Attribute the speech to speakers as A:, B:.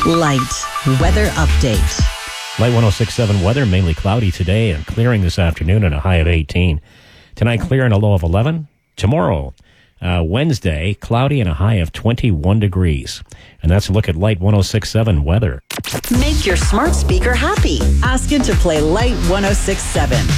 A: Light weather update.
B: Light 106.7 weather, mainly cloudy today and clearing this afternoon at a high of 18. Tonight, clear and a low of 11. Tomorrow, Wednesday, cloudy and a high of 21 degrees. And that's a look at Light 106.7 weather.
A: Make your smart speaker happy. Ask it to play Light 106.7.